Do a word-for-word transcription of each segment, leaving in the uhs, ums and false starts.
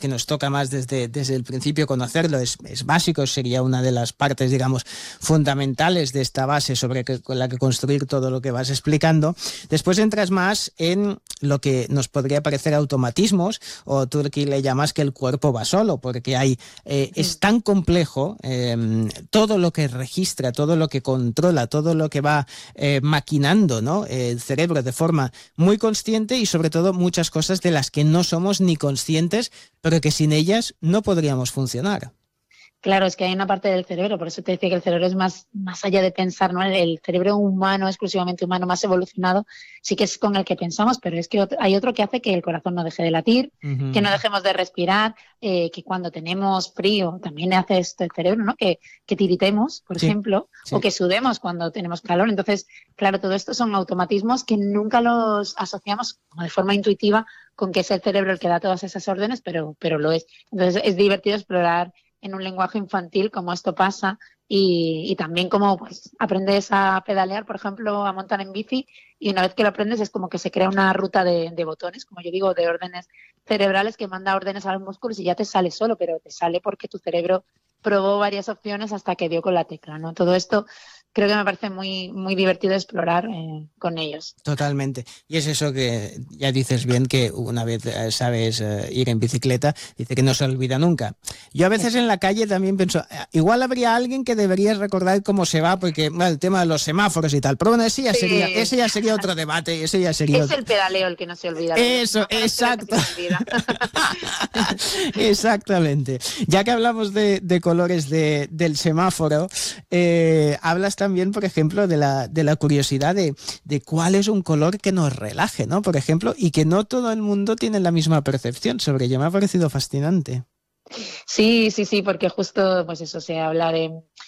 que nos toca más desde, desde el principio conocerlo, es, es básico, sería una de las partes, digamos, fundamentales de esta base sobre que, con la que construir todo lo que vas explicando. Después entras más en lo que nos podría parecer automatismos, o tú aquí le llamas que el cuerpo va solo, porque hay eh, es tan complejo eh, todo lo que registra, todo lo que controla, todo lo que va eh, maquinando, ¿no? El cerebro de forma muy consciente y sobre todo muchas cosas de las que no somos ni conscientes, pero que sin ellas no podríamos funcionar. Claro, es que hay una parte del cerebro, por eso te decía que el cerebro es más, más allá de pensar, ¿no? El, el cerebro humano, exclusivamente humano, más evolucionado, sí que es con el que pensamos, pero es que otro, hay otro que hace que el corazón no deje de latir, uh-huh. que no dejemos de respirar, eh, que cuando tenemos frío también hace esto el cerebro, ¿no? Que, que tiritemos, por sí, ejemplo, sí. o que sudemos cuando tenemos calor. Entonces, claro, todo esto son automatismos que nunca los asociamos de forma intuitiva con que es el cerebro el que da todas esas órdenes, pero, pero lo es. Entonces, es divertido explorar en un lenguaje infantil cómo esto pasa y, y también cómo pues, aprendes a pedalear, por ejemplo, a montar en bici, y una vez que lo aprendes es como que se crea una ruta de, de botones, como yo digo, de órdenes cerebrales que manda órdenes a los músculos y ya te sale solo, pero te sale porque tu cerebro probó varias opciones hasta que dio con la tecla, ¿no? Todo esto creo que me parece muy, muy divertido explorar eh, con ellos. Totalmente. Y es eso que ya dices bien, que una vez eh, sabes eh, ir en bicicleta, dice que no se olvida nunca. Yo a veces en la calle también pienso, igual habría alguien que debería recordar cómo se va, porque bueno, el tema de los semáforos y tal, pero bueno, ese ya, sí. sería, ese ya sería otro debate. Ese ya sería es otro... el pedaleo el que no se olvida. Eso, no, exacto. No se olvida. Exactamente. Ya que hablamos de, de colores de, del semáforo, eh, hablas también, por ejemplo, de la, de la curiosidad de, de cuál es un color que nos relaje, ¿no? Por ejemplo, y que no todo el mundo tiene la misma percepción sobre ello. Me ha parecido fascinante. Sí, sí, sí, porque justo, pues eso, se habla de,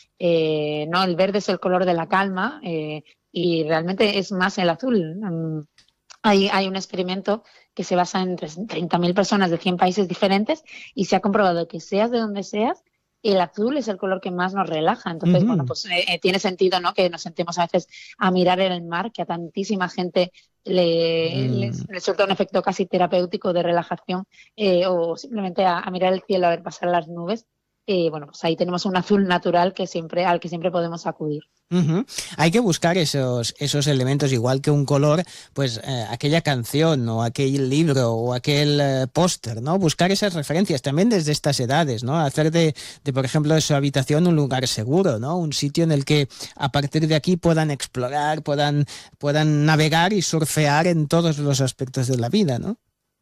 eh, no, el verde es el color de la calma eh, y realmente es más el azul. Um, hay, hay un experimento que se basa en treinta mil personas de cien países diferentes y se ha comprobado que seas de donde seas, el azul es el color que más nos relaja. Entonces, uh-huh. bueno, pues eh, tiene sentido, ¿no? Que nos sentemos a veces a mirar en el mar, que a tantísima gente le, mm. les, les suelta un efecto casi terapéutico de relajación, eh, o simplemente a, a mirar el cielo, a ver pasar las nubes. Eh, bueno, pues ahí tenemos un azul natural que siempre, al que siempre podemos acudir. Uh-huh. Hay que buscar esos, esos elementos, igual que un color, pues eh, aquella canción o aquel libro o aquel eh, póster, ¿no? Buscar esas referencias también desde estas edades, ¿no? Hacer de, de, por ejemplo, de su habitación un lugar seguro, ¿no? Un sitio en el que a partir de aquí puedan explorar, puedan, puedan navegar y surfear en todos los aspectos de la vida, ¿no?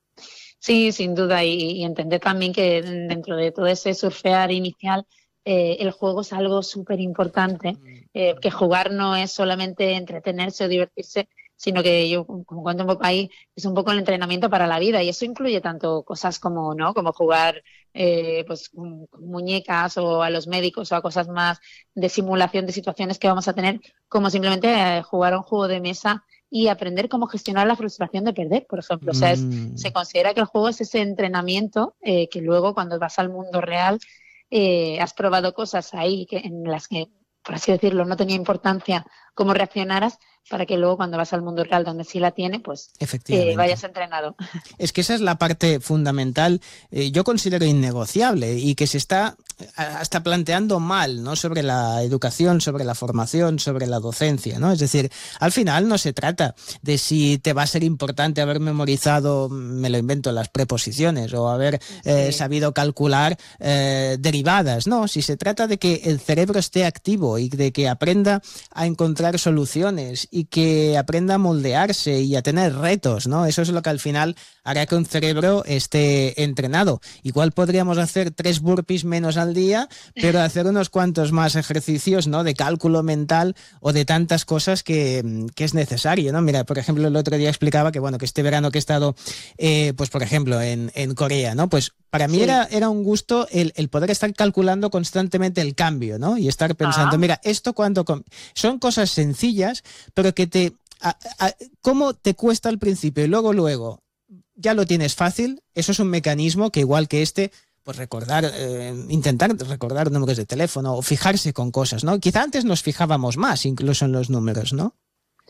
Sí, sin duda, y, y entender también que dentro de todo ese surfear inicial, eh, el juego es algo súper importante, eh, que jugar no es solamente entretenerse o divertirse, sino que yo, como cuento un poco ahí, es un poco el entrenamiento para la vida, y eso incluye tanto cosas como, ¿no? como jugar eh, pues, con muñecas o a los médicos o a cosas más de simulación de situaciones que vamos a tener, como simplemente eh, jugar a un juego de mesa y aprender cómo gestionar la frustración de perder, por ejemplo. O sea, es, mm. se considera que el juego es ese entrenamiento eh, que luego cuando vas al mundo real eh, has probado cosas ahí que, en las que, por así decirlo, no tenía importancia cómo reaccionaras, para que luego cuando vas al mundo real donde sí la tiene, pues eh, vayas entrenado. Es que esa es la parte fundamental, eh, yo considero innegociable, y que se está hasta planteando mal, ¿no? Sobre la educación, sobre la formación, sobre la docencia, ¿no? Es decir, al final no se trata de si te va a ser importante haber memorizado, me lo invento, las preposiciones o haber eh, sí. sabido calcular eh, derivadas, no, si se trata de que el cerebro esté activo y de que aprenda a encontrar soluciones y que aprenda a moldearse y a tener retos, ¿no? Eso es lo que al final hará que un cerebro esté entrenado. Igual podríamos hacer tres burpees menos al día, pero hacer unos cuantos más ejercicios, ¿no? De cálculo mental o de tantas cosas que, que es necesario, ¿no? Mira, por ejemplo, el otro día explicaba que, bueno, que este verano que he estado, eh, pues por ejemplo, en, en Corea, ¿no? Pues para mí sí. era, era un gusto el, el poder estar calculando constantemente el cambio, ¿no? Y estar pensando, ah. mira, esto cuando... Son cosas sencillas, pero que te... A, a, ¿cómo te cuesta al principio? Y luego, luego, ya lo tienes fácil. Eso es un mecanismo que, igual que este, pues recordar, eh, intentar recordar números de teléfono o fijarse con cosas, ¿no? Quizá antes nos fijábamos más, incluso en los números, ¿no?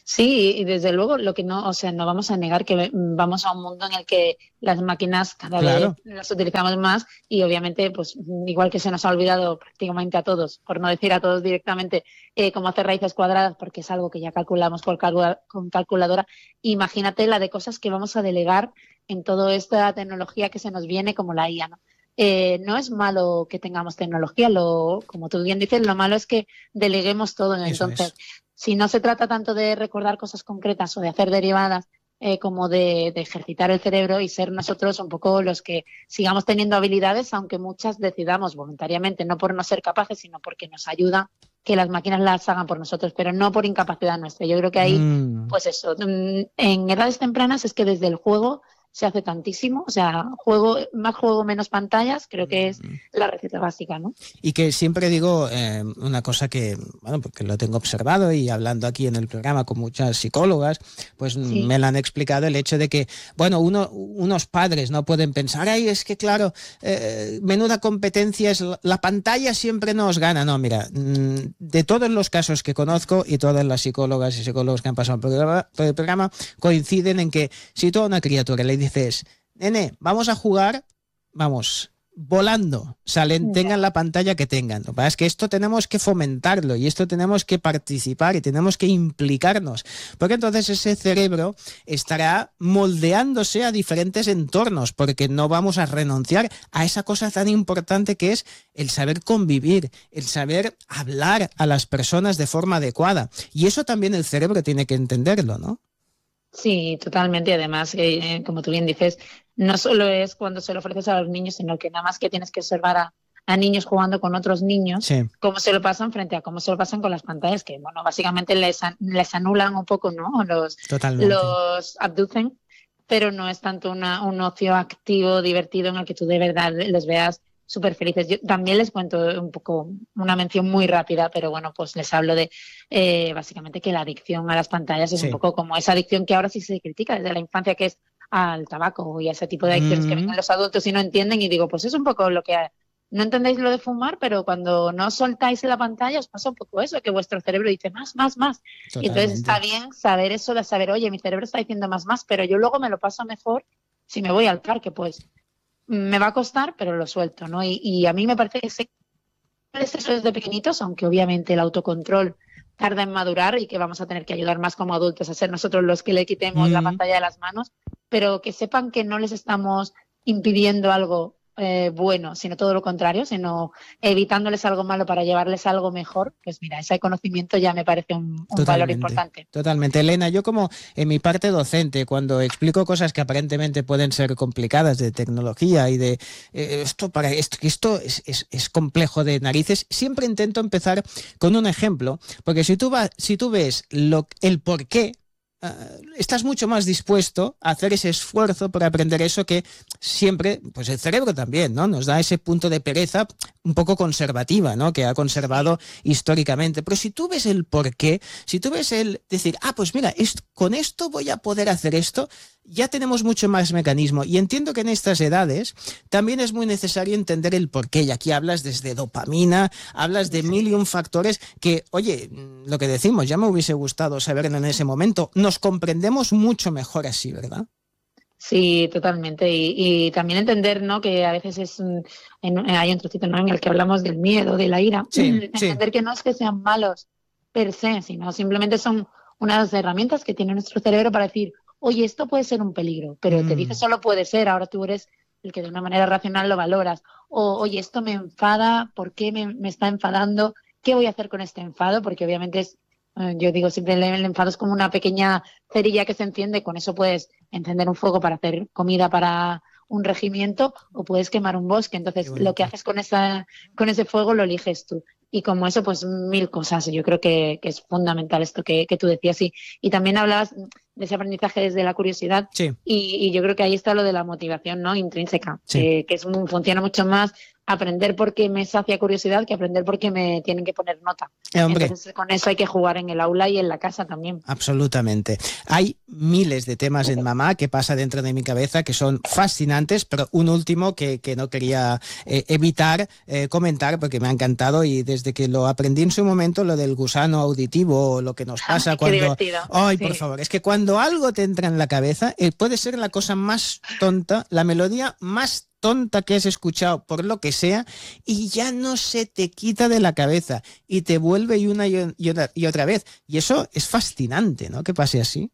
Sí, y desde luego lo que no, o sea, no vamos a negar que vamos a un mundo en el que las máquinas cada Claro. vez las utilizamos más y obviamente, pues igual que se nos ha olvidado prácticamente a todos, por no decir a todos directamente, eh, cómo hacer raíces cuadradas, porque es algo que ya calculamos por calcula- con calculadora, imagínate la de cosas que vamos a delegar en toda esta tecnología que se nos viene como la I A, ¿no? Eh, no es malo que tengamos tecnología, lo, como tú bien dices, lo malo es que deleguemos todo. Eso Entonces, es. si no se trata tanto de recordar cosas concretas o de hacer derivadas, eh, como de, de ejercitar el cerebro y ser nosotros un poco los que sigamos teniendo habilidades, aunque muchas decidamos voluntariamente, no por no ser capaces, sino porque nos ayuda que las máquinas las hagan por nosotros, pero no por incapacidad nuestra. Yo creo que ahí, Mm. pues eso, mm, en edades tempranas es que desde el juego se hace tantísimo, o sea, juego, más juego, menos pantallas, creo que es la receta básica, ¿no? Y que siempre digo eh, una cosa que, bueno, porque lo tengo observado y hablando aquí en el programa con muchas psicólogas, pues Sí. me lo han explicado, el hecho de que, bueno, uno, unos padres no pueden pensar, ay, es que claro, eh, menuda competencia es, la pantalla siempre nos gana. No, mira, de todos los casos que conozco y todas las psicólogas y psicólogos que han pasado por el programa, por el programa coinciden en que si tú a una criatura le dices, nene, vamos a jugar, vamos, volando, salen, tengan la pantalla que tengan. Lo que pasa es que esto tenemos que fomentarlo y esto tenemos que participar y tenemos que implicarnos, porque entonces ese cerebro estará moldeándose a diferentes entornos, porque no vamos a renunciar a esa cosa tan importante que es el saber convivir, el saber hablar a las personas de forma adecuada. Y eso también el cerebro tiene que entenderlo, ¿no? Sí, totalmente. Y además, eh, como tú bien dices, no solo es cuando se lo ofreces a los niños, sino que nada más que tienes que observar a, a niños jugando con otros niños, Sí. cómo se lo pasan frente a cómo se lo pasan con las pantallas, que bueno, básicamente les, an- les anulan un poco, ¿no? O los, Totalmente. los abducen, pero no es tanto una, un ocio activo, divertido, en el que tú de verdad les veas súper felices. Yo también les cuento un poco, una mención muy rápida, pero bueno, pues les hablo de eh, básicamente que la adicción a las pantallas es Sí. un poco como esa adicción que ahora sí se critica desde la infancia, que es al tabaco y a ese tipo de adicciones Mm. que ven los adultos y no entienden, y digo, pues es un poco lo que no entendéis lo de fumar, pero cuando no soltáis la pantalla os pasa un poco eso, que vuestro cerebro dice más, más, más. Y entonces Totalmente. está bien saber eso, de saber, oye, mi cerebro está diciendo más, más, pero yo luego me lo paso mejor si me voy al parque, pues me va a costar, pero lo suelto, ¿no? Y, y a mí me parece que ese eso desde pequeñitos, aunque obviamente el autocontrol tarda en madurar y que vamos a tener que ayudar más como adultos a ser nosotros los que le quitemos la Mm. pantalla de las manos, pero que sepan que no les estamos impidiendo algo eh, bueno, sino todo lo contrario, sino evitándoles algo malo para llevarles algo mejor. Pues mira, ese conocimiento ya me parece un, un valor Totalmente, importante. totalmente. Elena, yo como en mi parte docente, cuando explico cosas que aparentemente pueden ser complicadas de tecnología y de eh, esto para esto, que esto es, es, es complejo de narices, siempre intento empezar con un ejemplo, porque si tú vas, si tú ves lo, el por qué, Uh, estás mucho más dispuesto a hacer ese esfuerzo por aprender eso, que siempre, pues el cerebro también, ¿no? Nos da ese punto de pereza un poco conservativa, ¿no? Que ha conservado históricamente. Pero si tú ves el porqué, si tú ves el decir, ah, pues mira, es, con esto voy a poder hacer esto, ya tenemos mucho más mecanismo. Y entiendo que en estas edades también es muy necesario entender el porqué. Y aquí hablas desde dopamina, hablas de mil y un factores que, oye, lo que decimos, ya me hubiese gustado saberlo en ese momento. Nos comprendemos mucho mejor así, ¿verdad? Sí, totalmente. Y, y también entender, ¿no?, que a veces es en, hay un trocito, ¿no?, en el que hablamos del miedo, de la ira. Sí, entender sí. que no es que sean malos per se, sino simplemente son unas herramientas que tiene nuestro cerebro para decir, oye, esto puede ser un peligro, pero Mm. te dice solo puede ser, ahora tú eres el que de una manera racional lo valoras. O, oye, esto me enfada, ¿por qué me, me está enfadando? ¿Qué voy a hacer con este enfado? Porque obviamente es, yo digo siempre, el, el enfado es como una pequeña cerilla que se enciende, con eso puedes encender un fuego para hacer comida para un regimiento o puedes quemar un bosque. Entonces, lo que haces con esa con ese fuego lo eliges tú. Y como eso, pues mil cosas. Yo creo que, que es fundamental esto que, que tú decías. Y, y también hablabas de ese aprendizaje desde la curiosidad. Sí. Y, y yo creo que ahí está lo de la motivación, ¿no?, intrínseca, Sí. eh, que es, funciona mucho más aprender porque me sacia curiosidad que aprender porque me tienen que poner nota. Eh, hombre. Entonces, con eso hay que jugar en el aula y en la casa también. Absolutamente. Hay miles de temas en Mamá que pasa dentro de mi cabeza que son fascinantes, pero un último que, que no quería eh, evitar eh, comentar porque me ha encantado y desde que lo aprendí en su momento, lo del gusano auditivo o lo que nos pasa Qué cuando... divertido. Ay, Sí. por favor, es que cuando algo te entra en la cabeza, eh, puede ser la cosa más tonta, la melodía más tonta que has escuchado por lo que sea y ya no se te quita de la cabeza y te vuelve y una y otra, y otra vez. Y eso es fascinante, ¿no? Que pase así.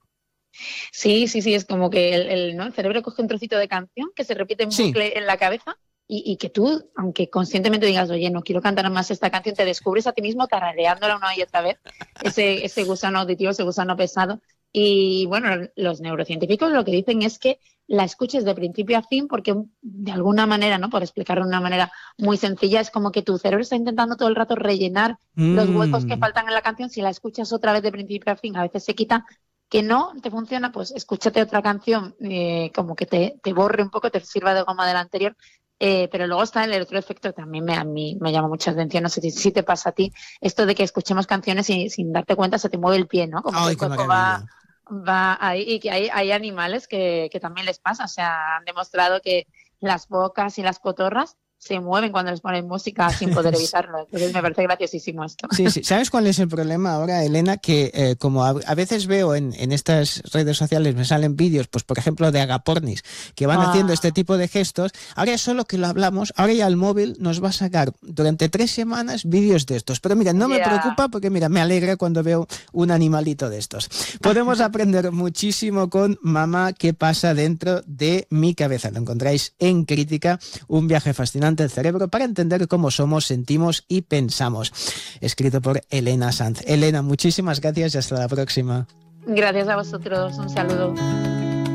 Sí, sí, sí, es como que el, el, ¿no? el cerebro coge un trocito de canción que se repite en Sí. bucle en la cabeza y, y que tú, aunque conscientemente digas, oye, no quiero cantar más esta canción, te descubres a ti mismo tarareándola una y otra vez, ese, ese gusano auditivo, ese gusano pesado. Y bueno, los neurocientíficos lo que dicen es que la escuches de principio a fin porque de alguna manera, ¿no? Por explicarlo de una manera muy sencilla, es como que tu cerebro está intentando todo el rato rellenar mm. los huecos que faltan en la canción. Si la escuchas otra vez de principio a fin, a veces se quita. Que no te funciona, pues escúchate otra canción eh, como que te, te borre un poco, te sirva de goma de la anterior. Eh, pero luego está el otro efecto que también me, a mí me llama mucha atención, no sé si, si te pasa a ti, esto de que escuchemos canciones y sin darte cuenta se te mueve el pie, ¿no? Como Ay, que el cuerpo va, va ahí y que hay, hay animales que, que también les pasa, o sea, han demostrado que las focas y las cotorras se mueven cuando les ponen música sin poder evitarlo. Entonces me parece graciosísimo esto. Sí, sí. ¿Sabes cuál es el problema ahora, Elena? Que eh, como a, a veces veo en, en estas redes sociales me salen vídeos, pues por ejemplo de agapornis, que van ah. haciendo este tipo de gestos. Ahora es solo que lo hablamos, ahora ya el móvil nos va a sacar durante tres semanas vídeos de estos. Pero mira, no yeah. me preocupa porque mira, me alegra cuando veo un animalito de estos. Podemos aprender muchísimo con Mamá, ¿qué pasa dentro de mi cabeza? Lo encontráis en Crítica, un viaje fascinante el cerebro para entender cómo somos, sentimos y pensamos. Escrito por Elena Sanz. Elena, muchísimas gracias y hasta la próxima. Gracias a vosotros. Un saludo.